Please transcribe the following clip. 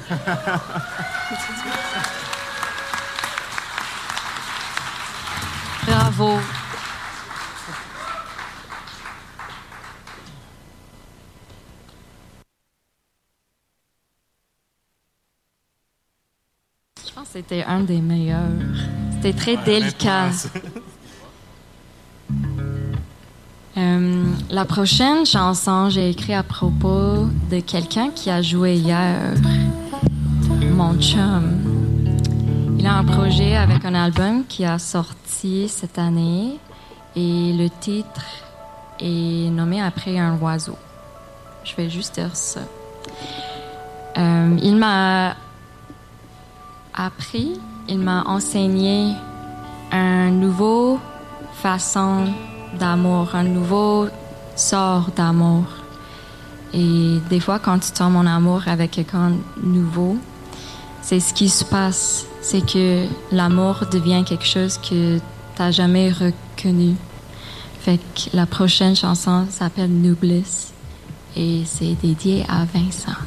Bravo. Je pense que c'était un des meilleurs. C'était très délicat. La prochaine chanson, j'ai écrit à propos de quelqu'un qui a joué hier, mon chum. Il a un projet avec un album qui a sorti cette année et le titre est nommé après un oiseau. Je vais juste dire ça. Il m'a appris, il m'a enseigné un nouveau façon d'amour, un nouveau sort d'amour. Et des fois, quand tu tombes en amour avec quelqu'un nouveau, c'est ce qui se passe. C'est que l'amour devient quelque chose que tu n'as jamais reconnu. Fait que la prochaine chanson s'appelle New Bliss et c'est dédié à Vincent.